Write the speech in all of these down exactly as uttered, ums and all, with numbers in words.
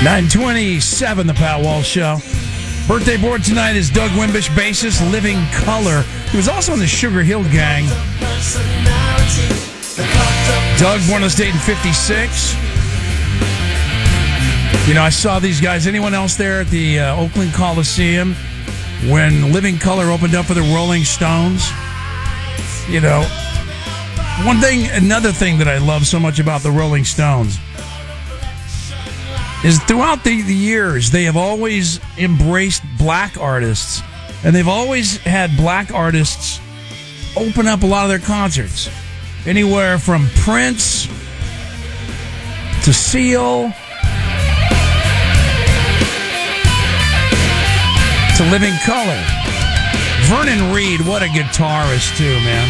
nine twenty-seven, The Pat Walsh Show. Birthday boy tonight is Doug Wimbish, bassist, Living Color. He was also in the Sugar Hill Gang. Doug, born on this date in fifty-six. You know, I saw these guys. Anyone else there at the uh, Oakland Coliseum when Living Color opened up for the Rolling Stones? You know, one thing, another thing that I love so much about the Rolling Stones is throughout the, the years, they have always embraced black artists, and they've always had black artists open up a lot of their concerts. Anywhere from Prince to Seal to Living Color. Vernon Reid, what a guitarist too, man.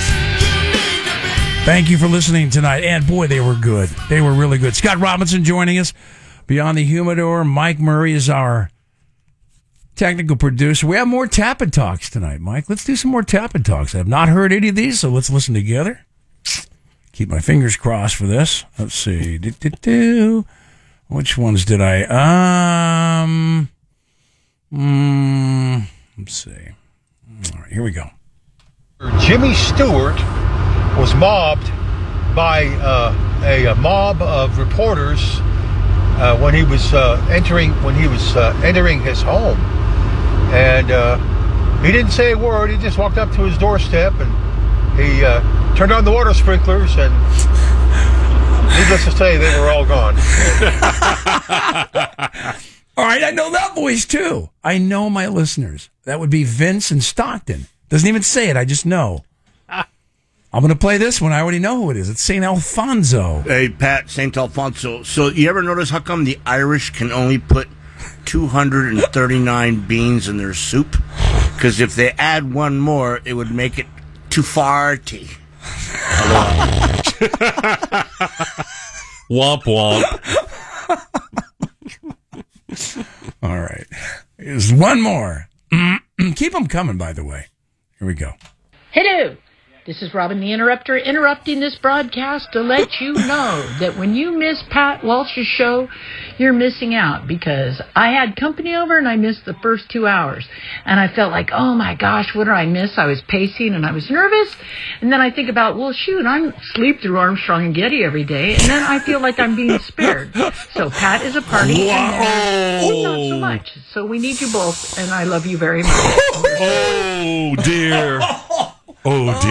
Thank you for listening tonight. And boy, they were good. They were really good. Scott Robinson joining us. Beyond the Humidor, Mike Murray is our technical producer. We have more Tappa Talks tonight, Mike. Let's do some more Tappa Talks. I have not heard any of these, so let's listen together. Keep my fingers crossed for this. Let's see. Do-do-do. Which ones did I? Um, mm, let's see. All right, here we go. Jimmy Stewart was mobbed by uh, a, a mob of reporters uh, when he was uh, entering when he was uh, entering his home, and uh, he didn't say a word. He just walked up to his doorstep and he uh, turned on the water sprinklers, and needless to say, they were all gone. All right, I know that voice too. I know my listeners. That would be Vince and Stockton. Doesn't even say it. I just know. I'm going to play this one. I already know who it is. It's Saint Alfonso. Hey, Pat, Saint Alfonso. So you ever notice how come the Irish can only put two hundred thirty-nine beans in their soup? Because if they add one more, it would make it too farty. Womp womp. All right. Here's one more. Keep them coming, by the way. Here we go. Hello. This is Robin the Interrupter interrupting this broadcast to let you know that when you miss Pat Walsh's show, you're missing out, because I had company over and I missed the first two hours. And I felt like, oh my gosh, what did I miss? I was pacing and I was nervous. And then I think about, well, shoot, I sleep through Armstrong and Getty every day. And then I feel like I'm being spared. So Pat is a party. And uh, not so much. So we need you both. And I love you very much. Oh, dear. Oh, dear.